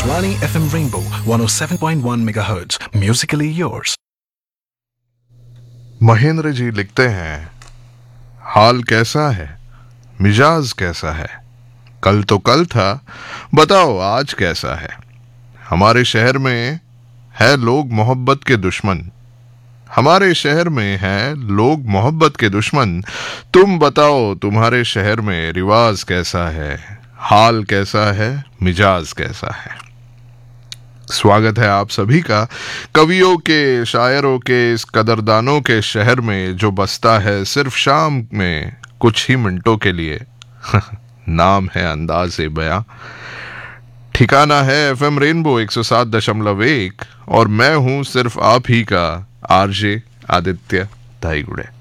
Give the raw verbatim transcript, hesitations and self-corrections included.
Akashvani F M Rainbow one oh seven point one megahertz. Musically yours. Mahendra ji लिखते हैं, हाल कैसा है, मिजाज कैसा है, कल तो कल था, बताओ आज कैसा है। हमारे शहर में है लोग मोहब्बत के दुश्मन, हमारे शहर में है लोग मोहब्बत के दुश्मन। तुम बताओ तुम्हारे शहर में रिवाज कैसा है, हाल कैसा है, मिजाज कैसा है। स्वागत है आप सभी का कवियों के, शायरों के, इस कदरदानों के शहर में जो बसता है सिर्फ शाम में कुछ ही मिनटों के लिए। नाम है अंदाज़े बयां, ठिकाना है एफ एम रेनबो एक सौ सात दशमलव एक और मैं हूं सिर्फ आप ही का आरजे आदित्य धाईगुड़े।